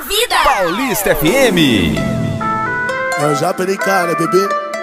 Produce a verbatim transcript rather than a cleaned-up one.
vida. Paulista F M. Eu já pedi cara, bebê.